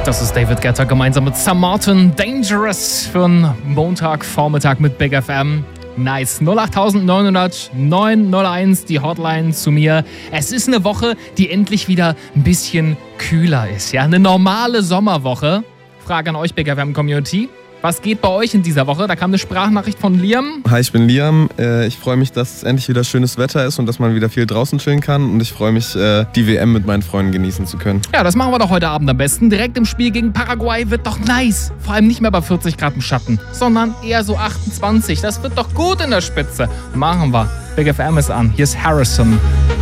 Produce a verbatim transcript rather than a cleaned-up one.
Das ist David Guetta gemeinsam mit Sam Martin. Dangerous für einen Montagvormittag mit Big F M. Nice. null acht neun null null neun null eins, die Hotline zu mir. Es ist eine Woche, die endlich wieder ein bisschen kühler ist. Ja, eine normale Sommerwoche. Frage an euch, Big F M Community. Was geht bei euch in dieser Woche? Da kam eine Sprachnachricht von Liam. Hi, ich bin Liam. Ich freue mich, dass es endlich wieder schönes Wetter ist und dass man wieder viel draußen chillen kann. Und ich freue mich, die W M mit meinen Freunden genießen zu können. Ja, das machen wir doch heute Abend am besten. Direkt im Spiel gegen Paraguay wird doch nice. Vor allem nicht mehr bei vierzig Grad im Schatten, sondern eher so achtundzwanzig. Das wird doch gut in der Spitze. Machen wir. Big F M ist an. Hier ist Harrison.